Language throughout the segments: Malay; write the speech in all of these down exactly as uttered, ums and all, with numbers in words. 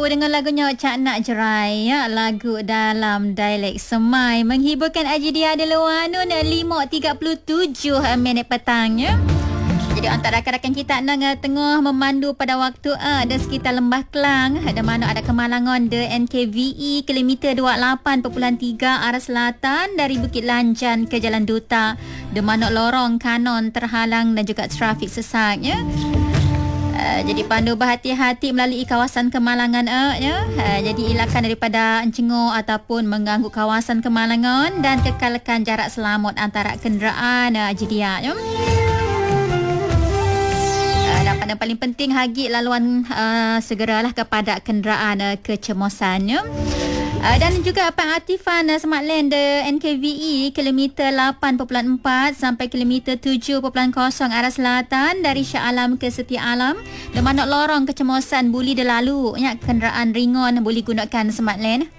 dengan lagunya Cak Nak Jerai ya, lagu dalam dialek Semai menghiburkan Aji Dia di luar nun lima tiga puluh tujuh minit petangnya. Jadi antara rakan-rakan kita nang tengah memandu pada waktu uh, ada sekitar Lembah Kelang, ada mana ada kemalangan de N K V E kilometer dua puluh lapan perpuluhan tiga arah selatan dari Bukit Lanjan ke Jalan Duta, de mana lorong kanon terhalang dan juga trafik sesaknya. Uh, jadi pandu berhati-hati melalui kawasan Kemalangan uh, ya. Uh, jadi elakkan daripada encengor ataupun mengganggu kawasan Kemalangan dan kekalkan jarak selamat antara kenderaan uh, jedia ya. Uh, dan pada paling penting hagi laluan uh, segeralah kepada kenderaan uh, kecemosannya. Uh, dan juga pengaktifan uh, Smart Lane de N K V E kilometer lapan perpuluhan empat sampai kilometer tujuh perpuluhan kosong arah selatan dari Shah Alam ke Setia Alam, di mana lorong kecemosan boleh dilalu ya, kenderaan ringan boleh gunakan Smart Lane.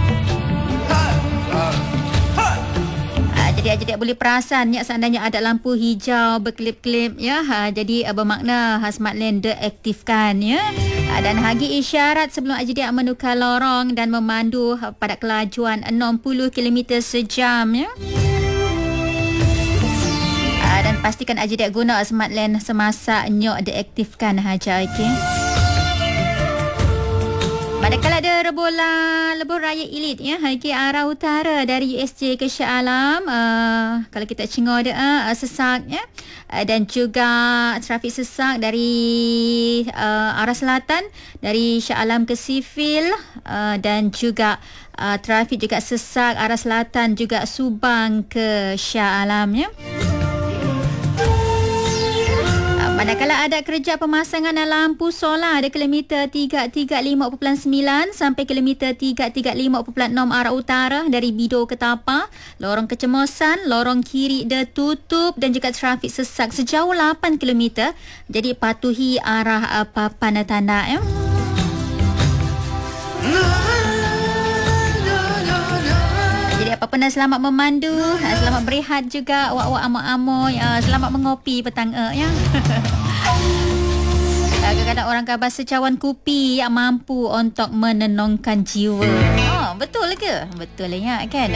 Jadi adik boleh perasan ya, seandainya ada lampu hijau berkelip-kelip ya, ha, jadi uh, bermakna ha, Smart Lane deaktifkan ya. Ha, dan hagi isyarat sebelum adik menukar lorong dan memandu ha, pada kelajuan enam puluh kilometer sejam ya. Ha, dan pastikan adik guna Smart Lane semasa nyok deaktifkan haja okey. Manakala ada rebola lebuh raya Elite ya, ke arah utara dari U S J ke Shah Alam, uh, kalau kita cengor dia uh, sesak ya, uh, dan juga trafik sesak dari uh, arah selatan dari Shah Alam ke Sivil, uh, dan juga uh, trafik juga sesak arah selatan juga Subang ke Shah Alam ya. Manakala ada kerja pemasangan lampu solar di kilometer tiga tiga lima perpuluhan sembilan sampai kilometer tiga tiga lima perpuluhan enam arah utara dari Bido ke Tapa, lorong kecemosan, lorong kiri dia tutup dan juga trafik sesak sejauh lapan kilometer. Jadi patuhi arah uh, papan tanda ya. Jadi apa pernah selamat memandu, selamat berehat juga awak-awak amoy-amoy, selamat mengopi petang uh, ya. Kadang-kadang orang khabar secawan kopi yang mampu untuk menenangkan jiwa. Oh, betul ke? Betul ya kan?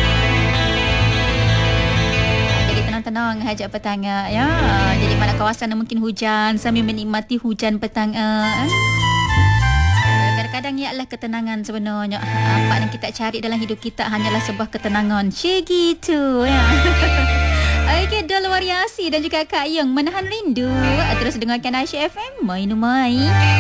Jadi tenang-tenang hajat petang ya. Jadi mana kawasan yang mungkin hujan sambil menikmati hujan petang uh, kadang-kadang ialah ketenangan sebenarnya. Apa yang kita cari dalam hidup kita hanyalah sebuah ketenangan. Cik gitu ya. Okey, Dol Wariasi dan juga Kak Yung Menahan Rindu. Terus dengarkan Aisyah F M. Mai Numai.